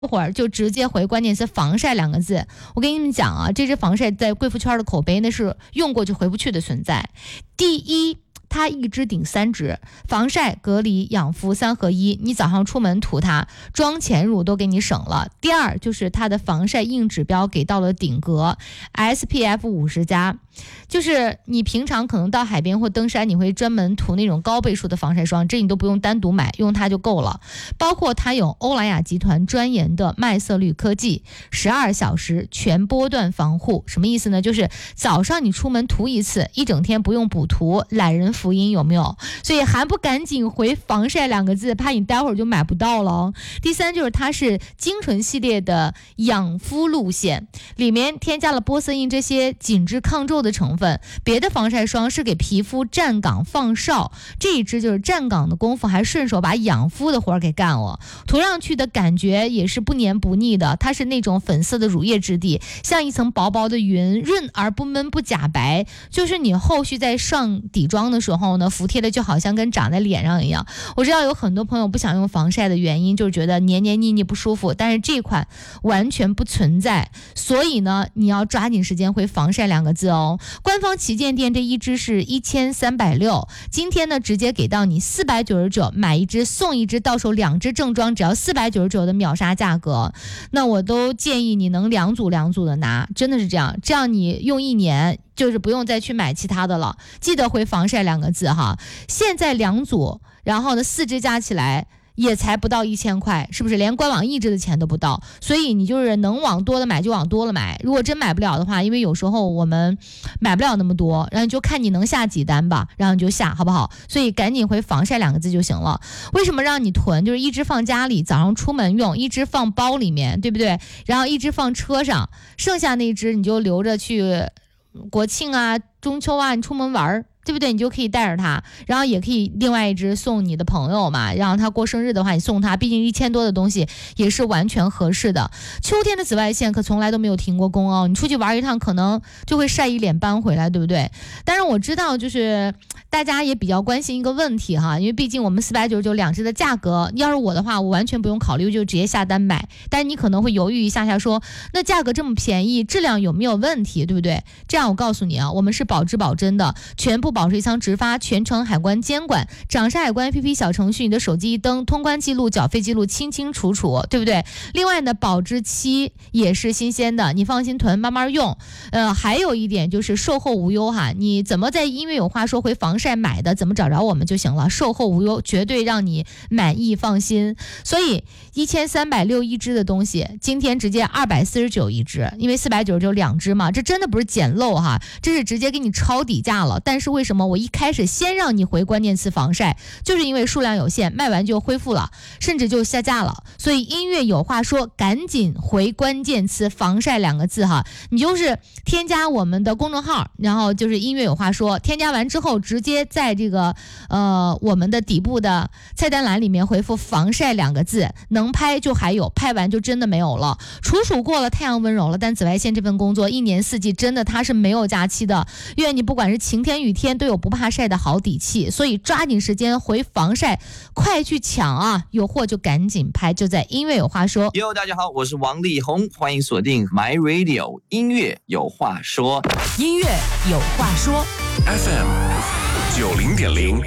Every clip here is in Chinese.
会儿就直接回关键词防晒2个字。我跟你们讲啊，这支防晒在贵妇圈的口碑那是用过就回不去的存在。第一，它1支顶3支，防晒、隔离、养肤3合1，你早上出门涂它，妆前乳都给你省了。第二，就是它的防晒硬指标给到了顶格 SPF 50+，就是你平常可能到海边或登山，你会专门涂那种高倍数的防晒霜，这你都不用单独买，用它就够了。包括它有欧莱雅集团专研的麦色绿科技，12小时全波段防护。什么意思呢？就是早上你出门涂一次，一整天不用补涂，懒人福音有没有？所以还不赶紧回防晒2个字，怕你待会儿就买不到了哦。第三，就是它是精纯系列的养肤路线，里面添加了玻色因这些紧致抗皱的成分。别的防晒霜是给皮肤站岗放哨，这一支就是站岗的功夫，还顺手把养肤的活给干了。涂上去的感觉也是不黏不腻的，它是那种粉色的乳液质地，像一层薄薄的云，润而不闷不假白。就是你后续在上底妆的时候呢，服帖的就好像跟长在脸上一样。我知道有很多朋友不想用防晒的原因就是觉得黏黏腻腻不舒服，但是这款完全不存在。所以呢，你要抓紧时间回防晒2个字哦。官方旗舰店这1支是1360，今天呢直接给到你499，买1支送1支，到手2支正装只要499的秒杀价格。那我都建议你能2组的拿，真的是这样，这样你用1年就是不用再去买其他的了。记得回防晒2个字哈。现在2组，然后呢4支加起来也才不到1000块，是不是连官网1支的钱都不到？所以你就是能往多了买就往多了买，如果真买不了的话，因为有时候我们买不了那么多，然后就看你能下几单吧，然后你就下好不好？所以赶紧回防晒2个字就行了。为什么让你囤？就是1支放家里早上出门用，1支放包里面，对不对？然后1支放车上，剩下那1支你就留着去国庆啊、中秋啊，你出门玩，对不对？你就可以带着它，然后也可以另外1支送你的朋友嘛，让他过生日的话你送他，毕竟1000多的东西也是完全合适的。秋天的紫外线可从来都没有停过工哦，你出去玩一趟可能就会晒一脸斑回来，对不对？但是我知道就是大家也比较关心一个问题哈，因为毕竟我们499 2支的价格，要是我的话我完全不用考虑，就直接下单买。但是你可能会犹豫一下说，那价格这么便宜，质量有没有问题，对不对？这样我告诉你啊，我们是保质保真的，全部保税箱直发，全程海关监管，掌上海关 APP 小程序，你的手机一登，通关记录、缴费记录清清楚楚，对不对？另外呢，保质期也是新鲜的，你放心囤，慢慢用。还有一点就是售后无忧哈，你怎么在音乐有话说回防晒买的，怎么找着我们就行了，售后无忧，绝对让你满意放心。所以1360 1支的东西，今天直接249 1支，因为499 2支嘛，这真的不是捡漏哈，这是直接给你抄底价了。但是为什么我一开始先让你回关键词防晒，就是因为数量有限，卖完就恢复了，甚至就下架了。所以音乐有话说，赶紧回关键词防晒2个字哈，你就是添加我们的公众号，然后就是音乐有话说，添加完之后直接在这个我们的底部的菜单栏里面回复防晒2个字，能拍就还有，拍完就真的没有了。处暑过了，太阳温柔了，但紫外线这份工作1年4季真的它是没有假期的，愿你不管是晴天雨天都有不怕晒的好底气。所以抓紧时间回防晒，快去抢啊，有货就赶紧拍，就在音乐有话说。 哟，大家好，我是王力宏，欢迎锁定 My Radio 音乐有话说。 音乐有话说 FM 90.0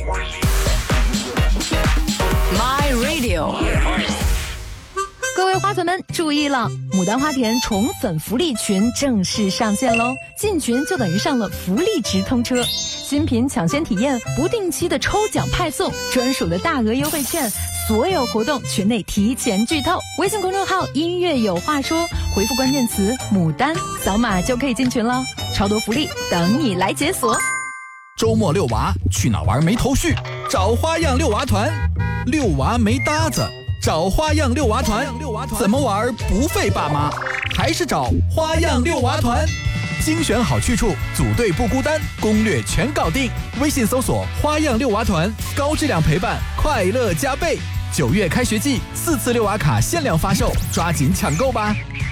My Radio。 各位花粉们注意了，牡丹花田宠粉福利群正式上线喽！进群就等于上了福利直通车，新品抢先体验，不定期的抽奖派送，专属的大额优惠券，所有活动群内提前剧透。微信公众号音乐有话说，回复关键词牡丹，扫码就可以进群了，超多福利等你来解锁。 周末遛娃去哪玩没头绪？找花样遛娃团，遛娃没搭子，找花样遛娃团，怎么玩不费爸妈？还是找花样遛娃团，精选好去处，组队不孤单，攻略全搞定。微信搜索花样遛娃团，高质量陪伴，快乐加倍。9月开学季，4次遛娃卡限量发售，抓紧抢购吧！